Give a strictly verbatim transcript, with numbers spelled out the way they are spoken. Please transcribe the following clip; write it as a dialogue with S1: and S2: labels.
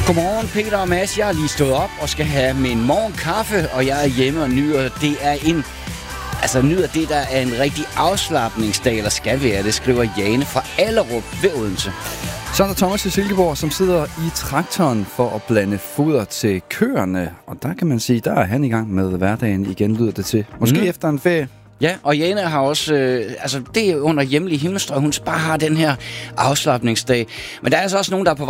S1: Godmorgen, Peter og Mads. Jeg er lige stået op og skal have min morgenkaffe, og jeg er hjemme og nyder. Det er en... Altså, nyder det, der er en rigtig afslapningsdag, eller skal være. Det skriver Jane fra Allerup ved Odense.
S2: Så er der Thomas i Silkeborg, som sidder i traktoren for at blande foder til køerne. Og der kan man sige, der er han i gang med hverdagen igen, lyder det til. Måske mm. efter en ferie.
S1: Ja, og Jane har også, øh, altså det er under hjemlig himmelstrøg, hun bare har den her afslapningsdag. Men der er altså også nogen, der er på